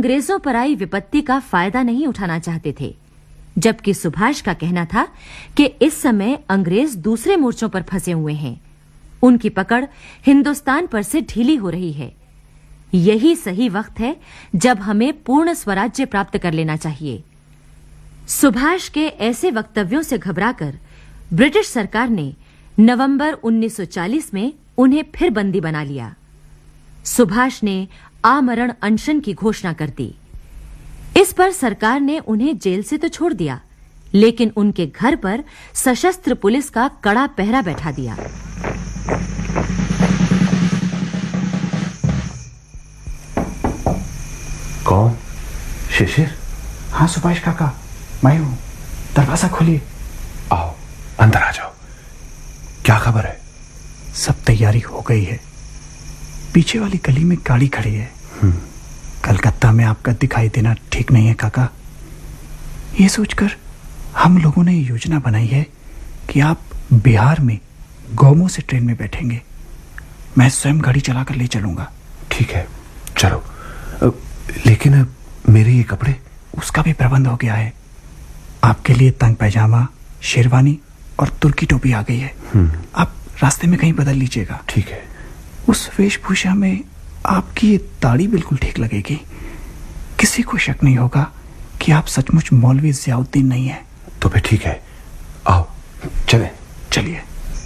अंग्रेजों पर आई विपत्ति का फायदा नहीं उठाना चाहते थे, जबकि सुभाष का कहना था कि इस समय अंग्रेज दूसरे मोर्चों पर फंसे हुए हैं, उनकी पकड़ हिंदुस्तान पर से ढीली हो रही है। यही सही वक्त है जब हमें पूर्ण स्वराज्य प्राप्त कर लेना चाहिए। सुभाष के ऐसे वक्तव्यों से घबराकर ब्रिटिश सरकार ने नवंबर 1940 में उन्हें फिर बंदी बना लिया। सुभाष ने आमरण अनशन की घोषणा कर दी। इस पर सरकार ने उन्हें जेल से तो छोड़ दिया, लेकिन उनके घर पर सशस्त्र पुलिस का कड़ा पहरा बैठा दिया। कौन? शिशिर? हाँ सुभाष काका, मैं हूं। दरवाजा खोलिए। आओ, अंदर आ जाओ। क्या खबर है? सब तैयारी हो गई है। पीछे वाली गली में गाड़ी खड़ी है। कलकत्ता में आपका दिखाई देना ठीक नहीं है काका। ये सोचकर हम लोगों ने योजना बनाई है कि आप बिहार में गोमो से ट्रेन में बैठेंगे। मैं स्वयं गाड़ी चलाकर ले चलूंगा। ठीक है, चलो। लेकिन मेरे ये कपड़े? उसका भी प्रबंध हो गया है। आपके लिए तंग पैजामा, शेरवानी और तुर्की टोपी आ गई है। आप रास्ते में कहीं बदल लीजिएगा। ठीक है। उस वेशभूषा में आपकी ये दाढ़ी बिल्कुल ठीक लगेगी। किसी को शक नहीं होगा कि आप सचमुच मौलवी ज़ियाउद्दीन नहीं है। तो फिर ठीक है, आओ चलें। चलिए।